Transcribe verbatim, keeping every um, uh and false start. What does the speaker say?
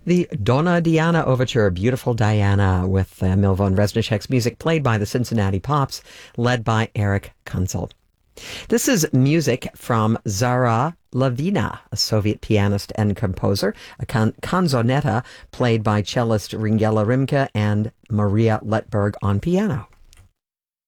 The Donna Diana Overture, Beautiful Diana, with uh, Emil von Reznicek's music played by the Cincinnati Pops, led by Eric Kunzel. This is music from Zara Lavina, a Soviet pianist and composer, a can- canzonetta played by cellist Ringela Rimke and Maria Letberg on piano.